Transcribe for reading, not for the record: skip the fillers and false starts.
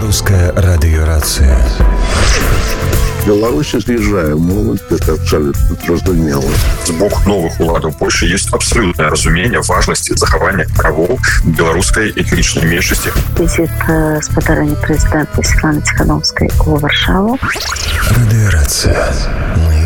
Русская радиорация. Беларусь з'язджае моладзь, это абсолютно зразумела. З боку новых уладаў Польши есть абсолютное разумение важности захавання правоў беларускай этнічнай меншасці. Визит спадарэння прэзідэнта Светланы Ціхановскай у Варшаву. Радиорация. Мы